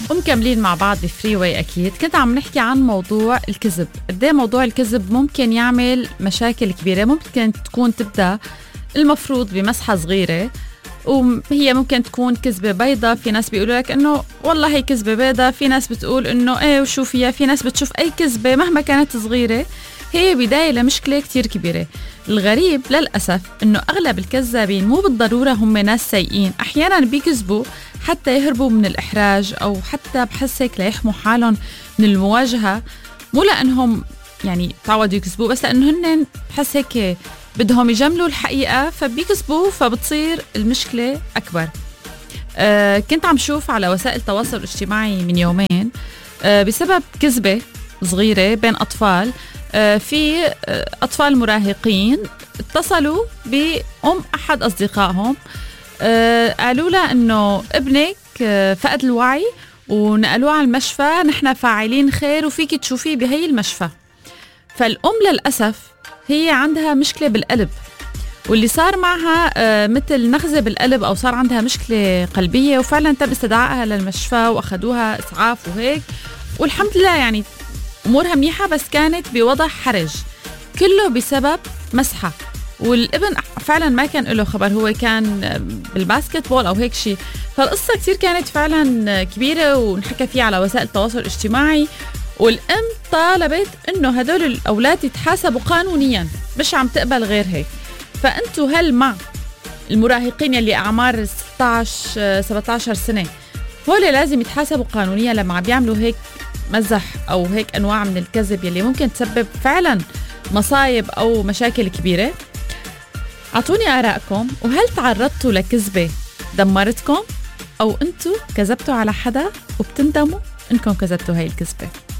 ومكملين مع بعض بفري واي. أكيد كنت عم نحكي عن موضوع الكذب، قديه موضوع الكذب ممكن يعمل مشاكل كبيرة. ممكن تكون تبدأ المفروض بمسحة صغيرة، وهي ممكن تكون كذبة بيضة. في ناس بيقولوا لك إنه والله هي كذبة بيضة، في ناس بتقول إنه إيه وشو فيها، في ناس بتشوف أي كذبة مهما كانت صغيرة هي بداية لمشكلة كتير كبيرة. الغريب للأسف إنه أغلب الكذابين مو بالضرورة هم ناس سيئين، أحيانا بيكذبوا حتى يهربوا من الإحراج، أو حتى بحس هيك ليحموا حالهم من المواجهة، مو لأنهم يعني تعودوا يكذبوا، بس لأنه هن بحس هيك بدهم يجملوا الحقيقة فبيكذبوا، فبتصير المشكلة أكبر. كنت عم شوف على وسائل التواصل الاجتماعي من يومين بسبب كذبة صغيرة بين أطفال. في أطفال مراهقين اتصلوا بأم أحد أصدقائهم، قالوا لها أنه ابنك فقد الوعي ونقلوه على المشفى، نحن فاعلين خير وفيك تشوفيه بهي المشفى. فالأم للأسف هي عندها مشكلة بالقلب، واللي صار معها مثل نغزة بالقلب، أو صار عندها مشكلة قلبية، وفعلا تم استدعائها للمشفى وأخذوها إسعاف وهيك، والحمد لله يعني أمورها منيحة، بس كانت بوضع حرج كله بسبب مسحة. والابن فعلا ما كان له خبر، هو كان بالباسكت بول أو هيك شيء. فالقصة كتير كانت فعلا كبيرة ونحكى فيها على وسائل التواصل الاجتماعي، والأم طالبت إنه هدول الأولاد يتحاسبوا قانونيا، مش عم تقبل غير هيك. فأنتوا هل مع المراهقين يلي أعمار 16-17 سنة هول لازم يتحاسبوا قانونيا لما عم بيعملوا هيك مزح أو هيك أنواع من الكذب يلي ممكن تسبب فعلا مصايب أو مشاكل كبيرة؟ أعطوني آراءكم، وهل تعرضتوا لكذبة دمرتكم، أو أنتوا كذبتوا على حدا وبتندموا إنكم كذبتوا هاي الكذبة؟